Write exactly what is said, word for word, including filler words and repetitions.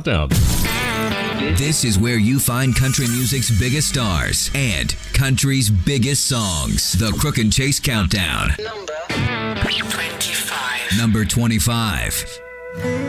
Countdown. This is where you find country music's biggest stars and country's biggest songs. The Crook and Chase Countdown. Number twenty-five. Number twenty-five.